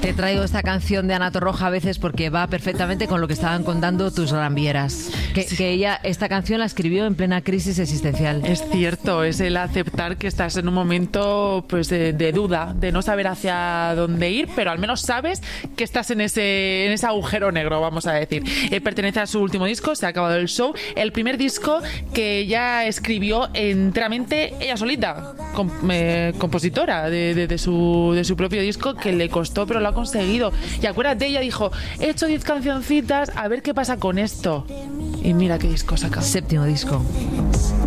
Te traigo esta canción de Ana Torroja a veces porque va perfectamente con lo que estaban contando tus rambieras. Que ella, esta canción la escribió en plena crisis existencial. Es cierto, es el aceptar que estás en un momento pues de duda, de no saber hacia dónde ir, pero al menos sabes que estás en ese agujero negro, vamos a decir. Pertenece a su último disco, Se ha acabado el show, el primer disco que ella escribió enteramente ella solita, compositora de su propio disco, que le costó, pero lo ha conseguido. Y acuérdate, ella dijo, he hecho 10 cancioncitas, a ver qué pasa con esto. Y mira qué disco saca. 7º disco.